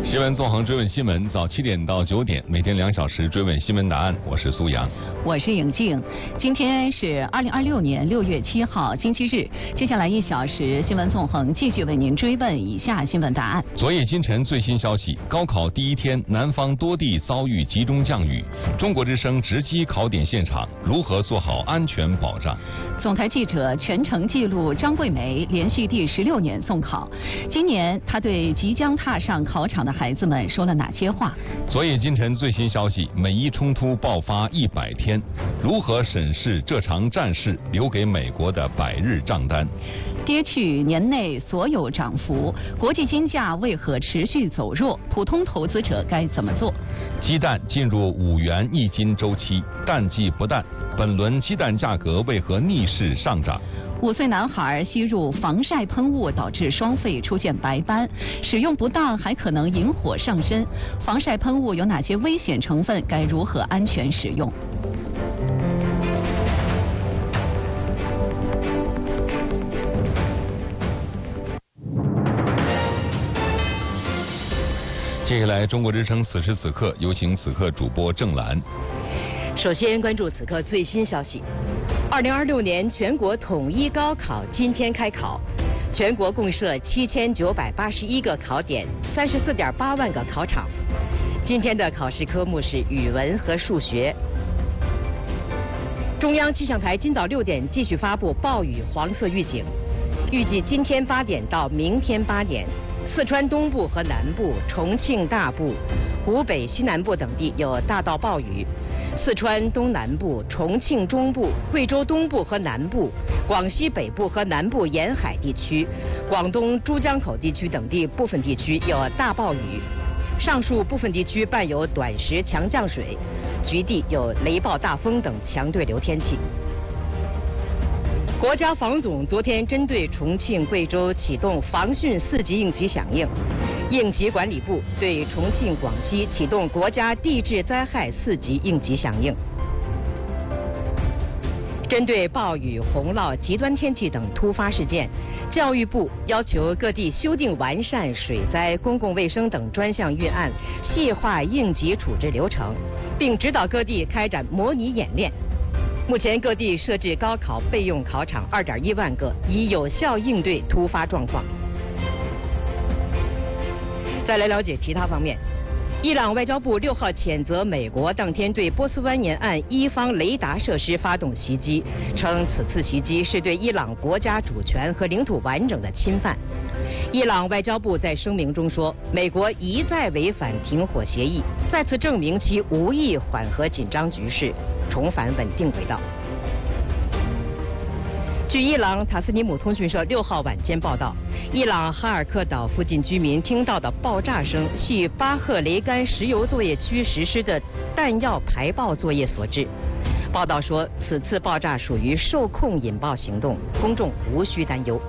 新闻纵横追问新闻，早7点到9点，每天2小时追问新闻答案。我是苏阳， 我是颖静。今天是2026年6月7号，星期日。接下来1小时，新闻纵横继续为您追问以下新闻答案。 昨夜今晨最新消息，高考第一天，南方多地遭遇集中降雨。中国之声直击考点现场，如何做好安全保障？ 总台记者全程记录张桂梅连续第16年送考，今年她对即将踏上考场的孩子们说了哪些话？ 昨夜今晨最新消息，美伊冲突爆发100天，如何审视这场战事留给美国的100日账单？ 跌去年内所有涨幅，国际金价为何持续走弱？普通投资者该怎么做？ 鸡蛋进入5元1斤周期，淡季不淡，本轮鸡蛋价格为何逆势上涨 ？5岁男孩吸入防晒喷雾导致双肺出现白斑，使用不当还可能引火上身。防晒喷雾有哪些危险成分？该如何安全使用？ 接下来，中国之声此时此刻有请此刻主播郑兰。 首先关注此刻最新消息：2026年全国统一高考今天开考，全国共设7981个考点，34.8万个考场。今天的考试科目是语文和数学。中央气象台今早6点继续发布暴雨黄色预警，预计今天8点到明天8点。四川东部和南部、重庆大部、湖北西南部等地有大到暴雨；四川东南部、重庆中部、贵州东部和南部、广西北部和南部沿海地区、广东珠江口地区等地部分地区有大暴雨，上述部分地区伴有短时强降水，局地有雷暴大风等强对流天气。国家防总昨天针对重庆、贵州启动防汛4级应急响应，应急管理部对重庆、广西启动国家地质灾害4级应急响应。针对暴雨、洪涝、极端天气等突发事件，教育部要求各地修订完善水灾、公共卫生等专项预案，细化应急处置流程，并指导各地开展模拟演练。目前各地设置高考备用考场2.1万个，以有效应对突发状况。再来了解其他方面，伊朗外交部6号谴责美国当天对波斯湾沿岸伊方雷达设施发动袭击，称此次袭击是对伊朗国家主权和领土完整的侵犯。伊朗外交部在声明中说，美国一再违反停火协议，再次证明其无意缓和紧张局势，重返稳定轨道。据伊朗塔斯尼姆通讯社6号晚间报道，伊朗哈尔克岛附近居民听到的爆炸声系巴赫雷干石油作业区实施的弹药排爆作业所致。报道说，此次爆炸属于受控引爆行动，公众无需担忧。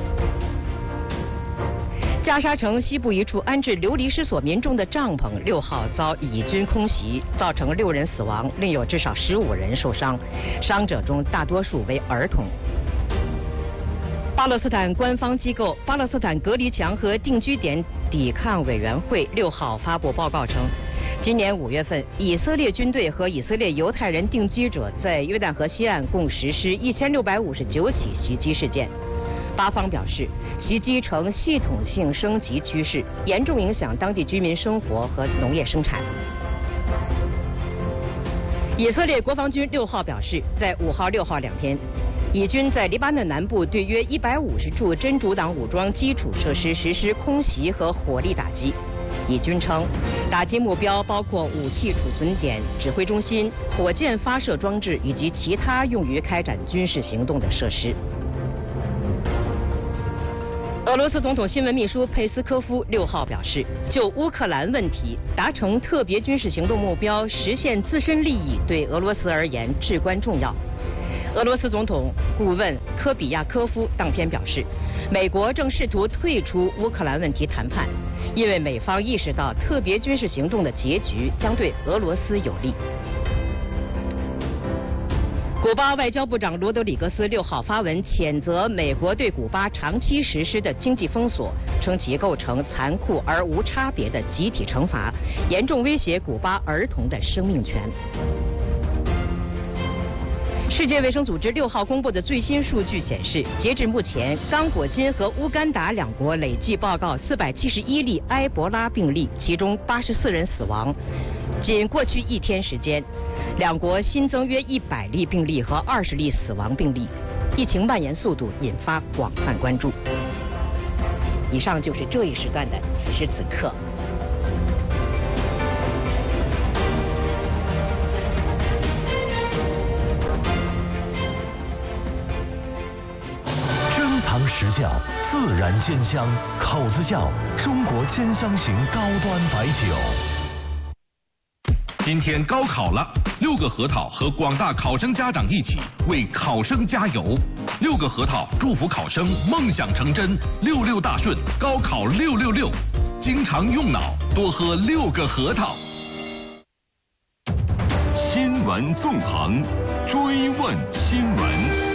加沙城西部一处安置流离失所民众的帐篷6号遭以军空袭，造成6人死亡，另有至少15人受伤，伤者中大多数为儿童。巴勒斯坦官方机构巴勒斯坦隔离墙和定居点抵抗委员会6号发布报告称，今年5月份，以色列军队和以色列犹太人定居者在约旦河西岸共实施1659起袭击事件。巴方表示，袭击呈系统性升级趋势，严重影响当地居民生活和农业生产。以色列国防军6号表示，在5号、6号2天，以军在黎巴嫩南部对约150处真主党武装基础设施实施空袭和火力打击。以军称，打击目标包括武器储存点、指挥中心、火箭发射装置以及其他用于开展军事行动的设施。俄罗斯总统新闻秘书佩斯科夫6号表示，就乌克兰问题，达成特别军事行动目标，实现自身利益对俄罗斯而言至关重要。俄罗斯总统顾问科比亚科夫当天表示，美国正试图退出乌克兰问题谈判，因为美方意识到特别军事行动的结局将对俄罗斯有利。古巴外交部长罗德里格斯6号发文谴责美国对古巴长期实施的经济封锁， 称其构成残酷而无差别的集体惩罚，严重威胁古巴儿童的生命权。世界卫生组织6号公布的最新数据显示，截至目前，刚果金和乌干达2国累计报告471例埃博拉病例，其中84人死亡。仅过去1天时间，2国新增约100例病例和20例死亡病例，疫情蔓延速度引发广泛关注。以上就是这一时段的此时此刻。 时效，自然鲜香，口子窖中国鲜香型高端白酒。 今天高考了，6个核桃和广大考生家长一起为考生加油。6个核桃祝福考生梦想成真，66大顺，高考666。经常用脑，多喝6个核桃。 新闻纵横，追问新闻。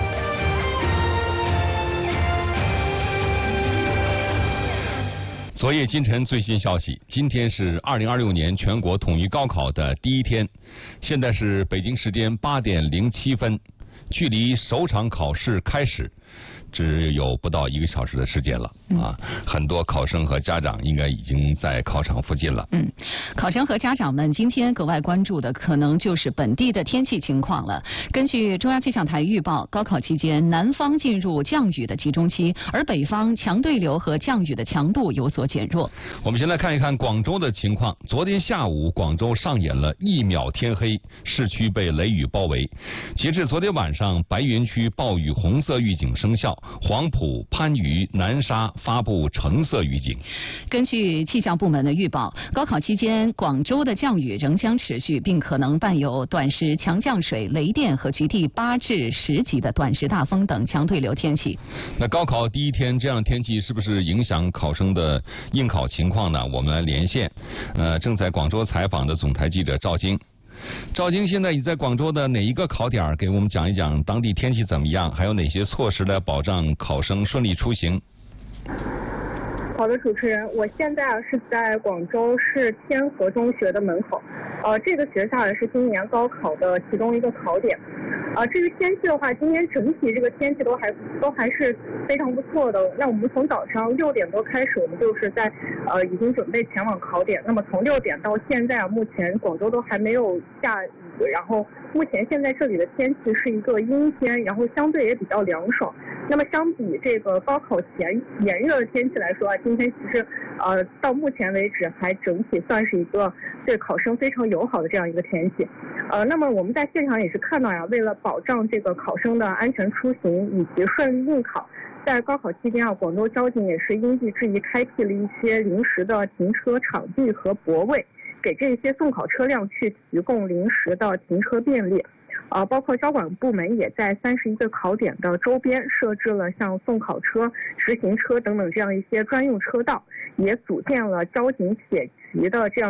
昨夜今晨最新消息，今天是2026年全国统一高考的第一天，现在是北京时间8点07分，距离首场考试开始只有不到1个小时的时间了啊！很多考生和家长应该已经在考场附近了。 考生和家长们今天格外关注的可能就是本地的天气情况了。根据中央气象台预报，高考期间南方进入降雨的集中期，而北方强对流和降雨的强度有所减弱。 我们先来看一看广州的情况。昨天下午，广州上演了1秒天黑，市区被雷雨包围。截至昨天晚上，白云区暴雨红色预警生效，黄埔、番禺、南沙发布橙色预警。 根据气象部门的预报，高考期间广州的降雨仍将持续，并可能伴有短时强降水、雷电和局地8至10级的短时大风等强对流天气。 那高考第一天这样的天气是不是影响考生的应考情况呢？我们来连线正在广州采访的总台记者赵晶。赵晶，现在你在广州的哪一个考点？给我们讲一讲当地天气怎么样，还有哪些措施来保障考生顺利出行？ 好的，主持人，我现在是在广州市天河中学的门口。这个学校是今年高考的其中一个考点。至于天气的话，今天整体这个天气都还是非常不错的。那我们从早上6点多开始，我们就是在已经准备前往考点。那么从6点到现在目前广州都还没有下雨，然后目前现在这里的天气是一个阴天，然后相对也比较凉爽。那么相比这个高考前炎热的天气来说今天其实到目前为止还整体算是一个对考生非常友好的这样一个天气。那么我们在现场也是看到为了保障这个考生的安全出行以及顺利应考，在高考期间广州交警也是因地制宜开辟了一些临时的停车场地和泊位，给这些送考车辆去提供临时的停车便利。包括交管部门也在31个考点的周边设置了像送考车、直行车等等这样一些专用车道，也组建了交警铁骑的这样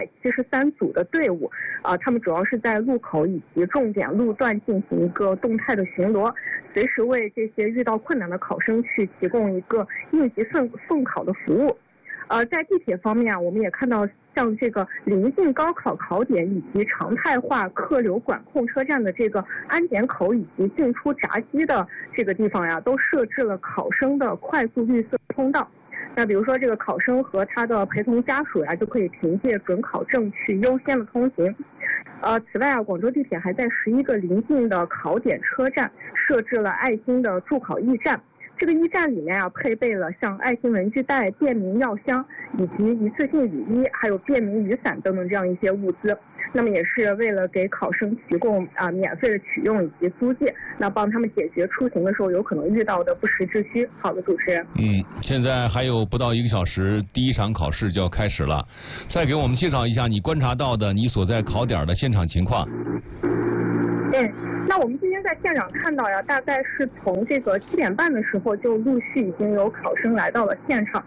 173组的队伍。他们主要是在路口以及重点路段进行一个动态的巡逻，随时为这些遇到困难的考生去提供一个应急送考的服务。在地铁方面我们也看到像这个临近高考考点以及常态化客流管控车站的这个安检口以及进出闸机的这个地方都设置了考生的快速绿色通道。那比如说这个考生和他的陪同家属就可以凭借准考证去优先的通行。此外广州地铁还在11个临近的考点车站设置了爱心的助考驿站。这个驿站里面配备了像爱心文具袋、便民药箱以及一次性雨衣，还有便民雨伞等等这样一些物资。那么也是为了给考生提供免费的取用以及租借，那帮他们解决出行的时候有可能遇到的不时之需。好的，主持人。 现在还有不到1个小时，第一场考试就要开始了。再给我们介绍一下你观察到的你所在考点的现场情况。 那我们今天在现场看到大概是从这个7点半的时候就陆续已经有考生来到了现场。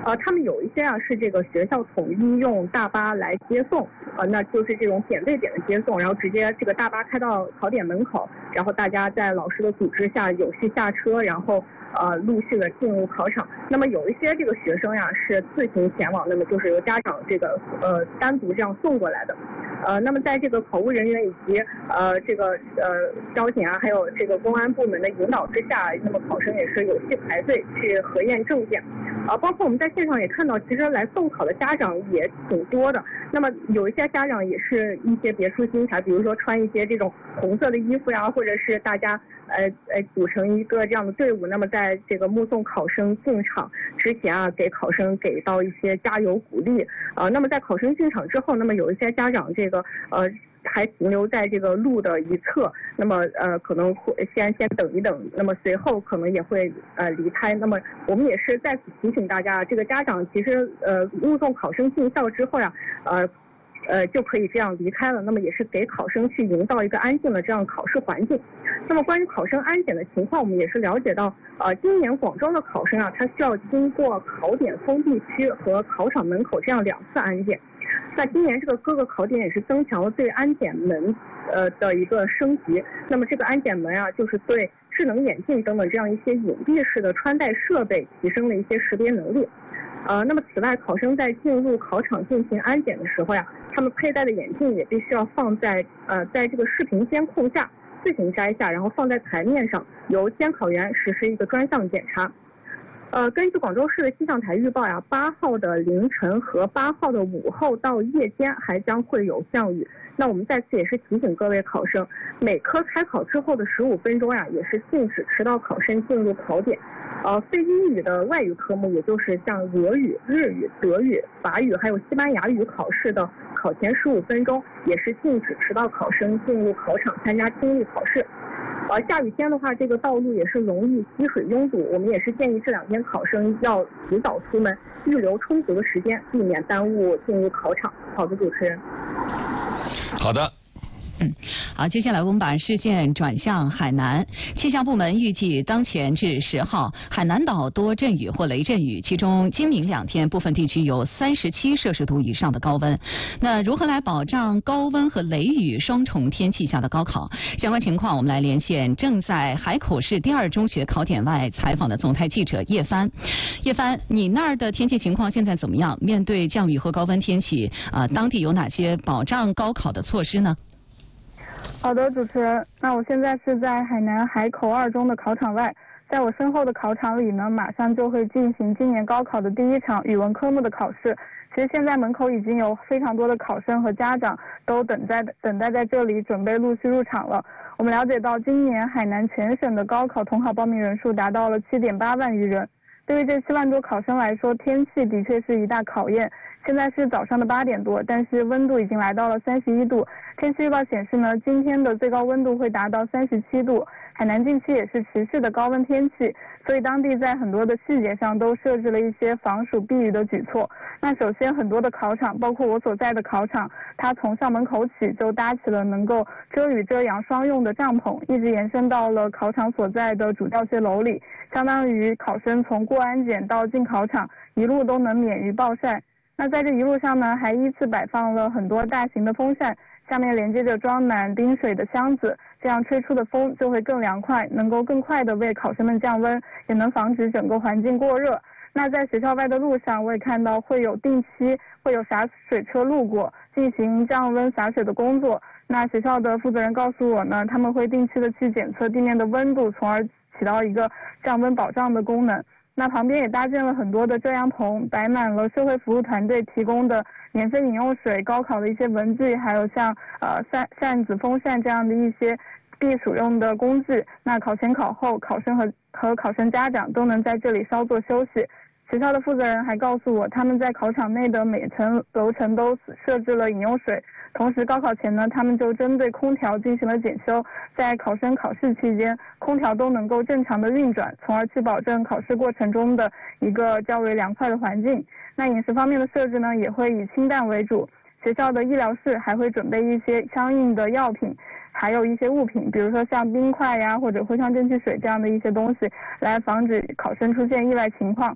他们有一些是这个学校统一用大巴来接送，那就是这种点对点的接送，然后直接这个大巴开到考点门口，然后大家在老师的组织下有序下车，然后陆续的进入考场。那么有一些这个学生是自行前往，那么就是由家长这个单独这样送过来的。那么在这个考务人员以及这个交警还有这个公安部门的引导之下，那么考生也是有序排队去核验证件。包括我们在现场也看到，其实来送考的家长也挺多的。那么有一些家长也是一些别出心裁，比如说穿一些这种红色的衣服呀，或者是大家组成一个这样的队伍，那么在这个目送考生进场之前给考生给到一些加油鼓励。那么在考生进场之后，那么有一些家长这个还停留在这个路的一侧，那么可能会先等一等，那么随后可能也会离开。那么我们也是在此提醒大家，这个家长其实目送考生进校之后就可以这样离开了，那么也是给考生去营造一个安静的这样考试环境。那么关于考生安检的情况，我们也是了解到，今年广州的考生他需要经过考点封闭区和考场门口这样2次安检。那今年这个各个考点也是增强了对安检门的一个升级。那么这个安检门就是对智能眼镜等等这样一些隐蔽式的穿戴设备提升了一些识别能力。那么此外，考生在进入考场进行安检的时候他们佩戴的眼镜也必须要放在在这个视频监控下自行摘下，然后放在台面上，由监考员实施一个专项检查。根据广州市的气象台预报8号的凌晨和8号的午后到夜间还将会有降雨。那我们在此也是提醒各位考生，每科开考之后的15分钟也是禁止迟到考生进入考点。非英语的外语科目，也就是像俄语、日语、德语、法语还有西班牙语考试的考前15分钟，也是禁止迟到考生进入考场参加听力考试。下雨天的话，这个道路也是容易积水拥堵，我们也是建议这2天考生要提早出门，预留充足的时间，避免耽误进入考场。好的，主持人。 好的。 好，接下来我们把视线转向海南。气象部门预计当前至10号，海南岛多阵雨或雷阵雨，其中今明2天部分地区有37摄氏度以上的高温。那如何来保障高温和雷雨双重天气下的高考？相关情况我们来连线正在海口市第2中学考点外采访的总台记者叶帆。叶帆，你那儿的天气情况现在怎么样？面对降雨和高温天气，当地有哪些保障高考的措施呢？ 好的，主持人，那我现在是在海南海口2中的考场外，在我身后的考场里呢，马上就会进行今年高考的第1场语文科目的考试。其实现在门口已经有非常多的考生和家长都等待在这里，准备陆续入场了。我们了解到，今年海南全省的高考统考报名人数达到了7.8万余人。对于这7万多考生来说，天气的确是一大考验。现在是早上的8点多，但是温度已经来到了31度。天气预报显示呢，今天的最高温度会达到37度。海南近期也是持续的高温天气，所以当地在很多的细节上都设置了一些防暑避雨的举措。那首先，很多的考场，包括我所在的考场，它从校门口起就搭起了能够遮雨遮阳双用的帐篷，一直延伸到了考场所在的主教学楼里，相当于考生从过安检到进考场一路都能免于暴晒。那在这一路上呢，还依次摆放了很多大型的风扇，下面连接着装满冰水的箱子，这样吹出的风就会更凉快，能够更快的为考生们降温，也能防止整个环境过热。那在学校外的路上，我也看到会有定期洒水车路过，进行降温洒水的工作。那学校的负责人告诉我呢，他们会定期的去检测地面的温度，从而起到一个降温保障的功能。那旁边也搭建了很多的遮阳棚，摆满了社会服务团队提供的免费饮用水、高考的一些文具，还有像扇子、风扇这样的一些避暑用的工具。那考前考后，考生和考生家长都能在这里稍作休息。学校的负责人还告诉我，他们在考场内的每层楼层都设置了饮用水，同时高考前呢，他们就针对空调进行了检修，在考生考试期间，空调都能够正常的运转，从而去保证考试过程中的一个较为凉快的环境。那饮食方面的设置呢，也会以清淡为主，学校的医疗室还会准备一些相应的药品，还有一些物品，比如说像冰块呀或者茴香正气水这样的一些东西，来防止考生出现意外情况。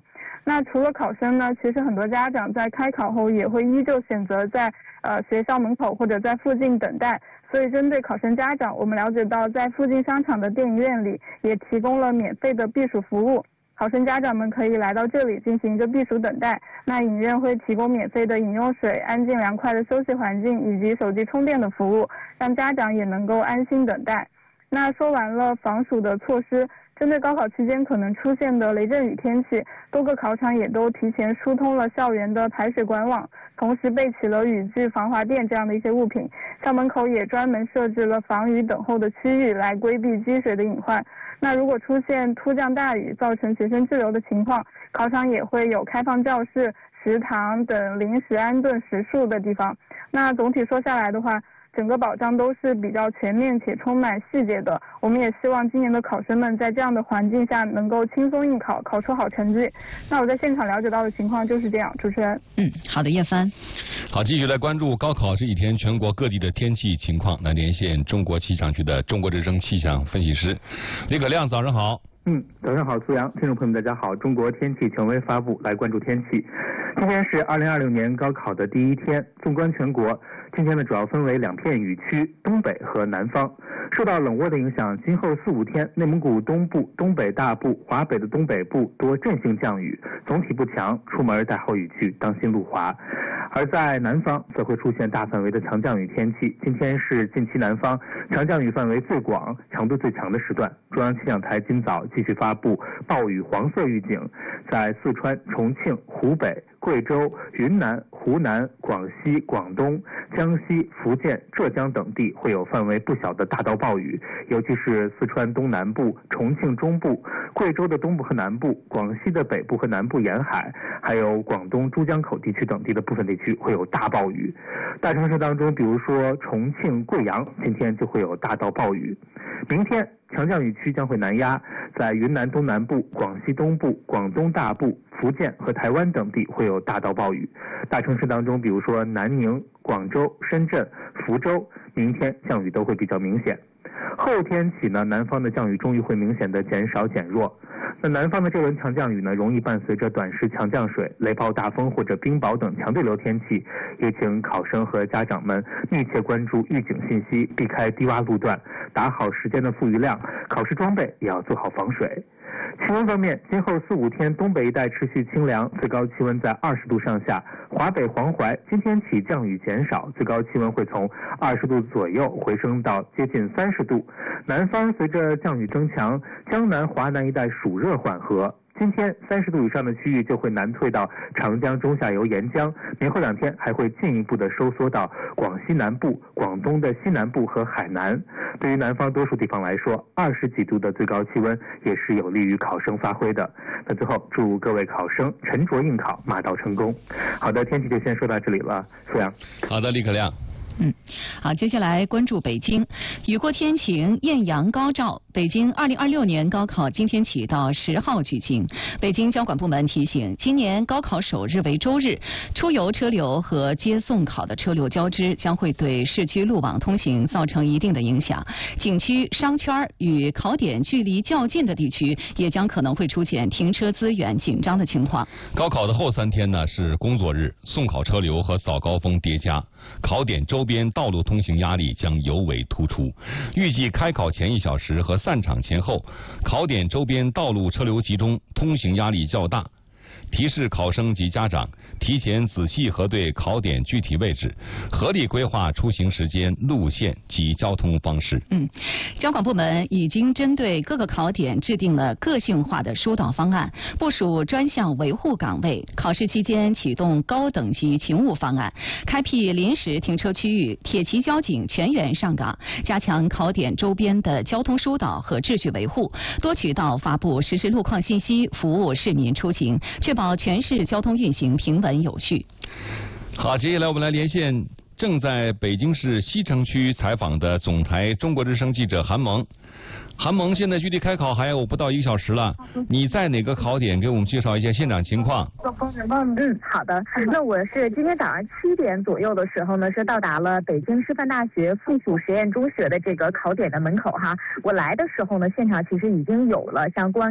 那除了考生呢，其实很多家长在开考后也会依旧选择在学校门口或者在附近等待。所以针对考生家长，我们了解到在附近商场的电影院里也提供了免费的避暑服务。考生家长们可以来到这里进行一个避暑等待，那影院会提供免费的饮用水、安静凉快的休息环境以及手机充电的服务，让家长也能够安心等待。那说完了防暑的措施，针对高考期间可能出现的雷阵雨天气，多个考场也都提前疏通了校园的排水管网，同时备齐了雨具、防滑垫这样的一些物品。校门口也专门设置了防雨等候的区域，来规避积水的隐患。那如果出现突降大雨造成学生滞留的情况，考场也会有开放教室、食堂等临时安顿食宿的地方。那总体说下来的话，整个保障都是比较全面且充满细节的。我们也希望今年的考生们在这样的环境下能够轻松应考，考出好成绩。那我在现场了解到的情况就是这样，主持人。 好的，叶帆。 好，继续来关注高考这几天全国各地的天气情况。来连线中国气象局的中国之声气象分析师李可亮，早上好。 早上好，苏阳，听众朋友们大家好。中国天气权威发布，来关注天气。今天是2026年高考的第一天，纵观全国，今天呢主要分为2片雨区，东北和南方。受到冷涡的影响，今后4、5天，内蒙古东部、东北大部、华北的东北部多阵性降雨，总体不强，出门带好雨具，当心路滑。而在南方则会出现大范围的强降雨天气，今天是近期南方强降雨范围最广、强度最强的时段。中央气象台今早继续发布暴雨黄色预警，在四川、重庆、湖北、贵州、云南、湖南、广西、广东、江西、福建、浙江等地会有范围不小的大到暴雨，尤其是四川东南部、重庆中部、贵州的东部和南部、广西的北部和南部沿海，还有广东珠江口地区等地的部分地区会有大暴雨。大城市当中，比如说重庆、贵阳，今天就会有大到暴雨。明天强降雨区将会南压，在云南东南部、广西东部、广东大部、福建和台湾等地会有大到暴雨。大城市当中，比如说南宁、广州、深圳、福州，明天降雨都会比较明显。后天起呢，南方的降雨终于会明显的减少减弱。那南方的这轮强降雨呢，容易伴随着短时强降水、雷暴大风或者冰雹等强对流天气，也请考生和家长们密切关注预警信息，避开低洼路段，打好时间的富余量，考试装备也要做好防水。气温方面，今后4、5天东北一带持续清凉，最高气温在20度上下。华北、黄淮今天起降雨减少，最高气温会从20度左右回升到接近30度。南方随着降雨增强，江南、华南一带暑热缓和。今天30度以上的区域就会南退到长江中下游沿江，明后2天还会进一步的收缩到广西南部、广东的西南部和海南。对于南方多数地方来说，20几度的最高气温也是有利于考生发挥的。那最后祝各位考生沉着应考，马到成功。好的，天气就先说到这里了，苏阳。 好的，李可亮。 好，接下来关注北京，雨过天晴，艳阳高照。北京2026年高考今天起到10号举行。北京交管部门提醒，今年高考首日为周日，出游车流和接送考的车流交织，将会对市区路网通行造成一定的影响。景区、商圈与考点距离较近的地区，也将可能会出现停车资源紧张的情况。 高考的后3天呢是工作日，送考车流和早高峰叠加，考点周边道路通行压力将尤为突出。预计开考前1小时和散场前后，考点周边道路车流集中，通行压力较大。提示考生及家长提前仔细核对考点具体位置，合理规划出行时间、路线及交通方式。 交管部门已经针对各个考点制定了个性化的疏导方案，部署专项维护岗位，考试期间启动高等级勤务方案，开辟临时停车区域，铁骑交警全员上岗，加强考点周边的交通疏导和秩序维护，多渠道发布实时路况信息，服务市民出行，确保全市交通运行平稳有序。 好，接下来我们来连线正在北京市西城区采访的总台中国之声记者韩萌。韩萌，现在距离开考还有不到1小时了，你在哪个考点？给我们介绍一下现场情况。 好的。那我是今天早上7点左右的时候呢，是到达了北京师范大学附属实验中学的这个考点的门口哈。我来的时候呢，现场其实已经有了像公安